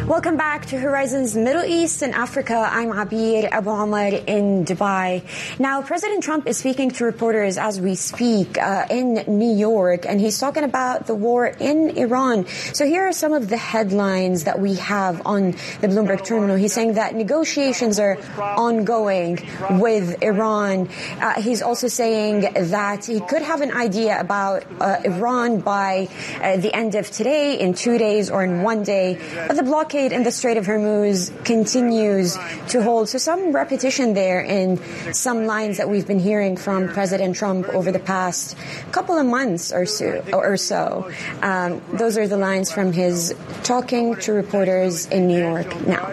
Welcome back to Horizons Middle East and Africa. I'm Abir Abu Omar in Dubai. Now, President Trump is speaking to reporters as we speak in New York, and he's talking about the war in Iran. So here are some of the headlines that we have on the Bloomberg terminal. He's saying that negotiations are ongoing with Iran. He's also saying that he could have an idea about Iran by the end of today, in 2 days, or in 1 day. But the blockade in the Strait of Hormuz continues to hold. So some repetition there in some lines that we've been hearing from President Trump over the past couple of months or so. Those are the lines from his talking to reporters in New York now.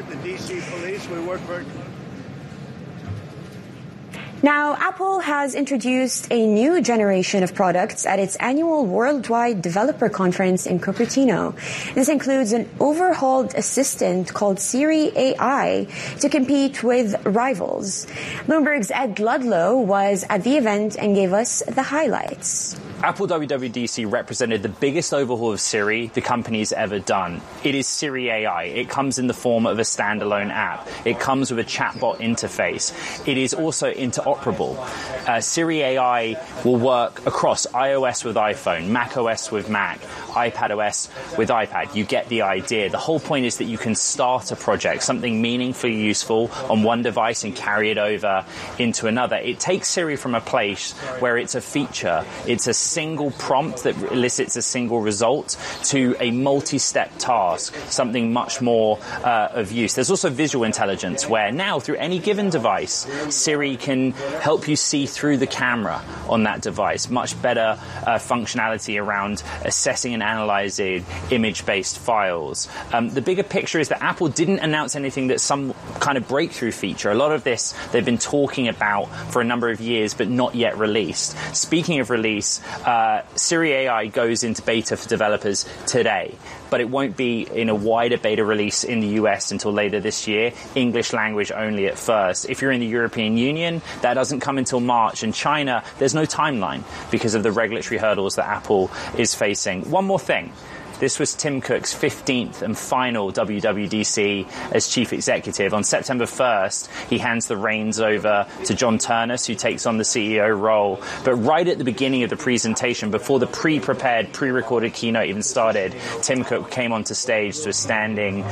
Now, Apple has introduced a new generation of products at its annual Worldwide Developer Conference in Cupertino. This includes an overhauled assistant called Siri AI to compete with rivals. Bloomberg's Ed Ludlow was at the event and gave us the highlights. Apple WWDC represented the biggest overhaul of Siri the company's ever done. It is Siri AI. It comes in the form of a standalone app. It comes with a chatbot interface. It is also interoperable. Siri AI will work across iOS with iPhone, macOS with Mac, iPadOS with iPad. You get the idea. The whole point is that you can start a project, something meaningfully useful on one device and carry it over into another. It takes Siri from a place where it's a feature, it's a single prompt that elicits a single result, to a multi-step task, something much more of use. There's also visual intelligence, where now through any given device, Siri can help you see through the camera on that device. Much better functionality around assessing and analyzing image-based files. The bigger picture is that Apple didn't announce anything that's some kind of breakthrough feature. A lot of this they've been talking about for a number of years, but not yet released. Speaking of release, Siri AI goes into beta for developers today, but it won't be in a wider beta release in the US until later this year. English language only at first. If you're in the European Union, that doesn't come until March. In China, there's no timeline because of the regulatory hurdles that Apple is facing. One more thing. This was Tim Cook's 15th and final WWDC as chief executive. On September 1st, he hands the reins over to John Ternus, who takes on the CEO role. But right at the beginning of the presentation, before the pre-prepared, pre-recorded keynote even started, Tim Cook came onto stage to a standing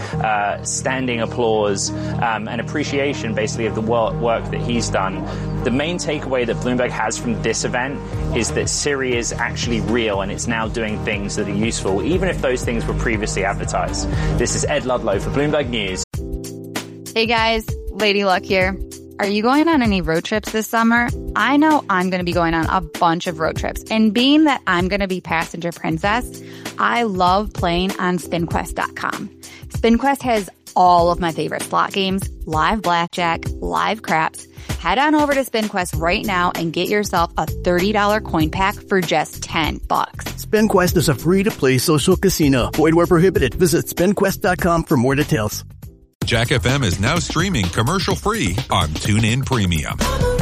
applause and appreciation, basically, of the work that he's done. The main takeaway that Bloomberg has from this event is that Siri is actually real, and it's now doing things that are useful, even if those things were previously advertised. This is Ed Ludlow for Bloomberg News. Hey guys, Lady Luck here. Are you going on any road trips this summer? I know I'm going to be going on a bunch of road trips. And being that I'm going to be passenger princess, I love playing on SpinQuest.com. SpinQuest has all of my favorite slot games, live blackjack, live craps. Head on over to SpinQuest right now and get yourself a $30 coin pack for just $10. SpinQuest is a free-to-play social casino. Void where prohibited. Visit SpinQuest.com for more details. Jack FM is now streaming commercial-free on TuneIn Premium.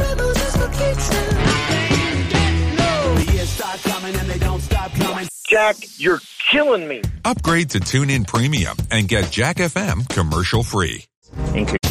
Jack, you're killing me. Upgrade to TuneIn Premium and get Jack FM commercial-free.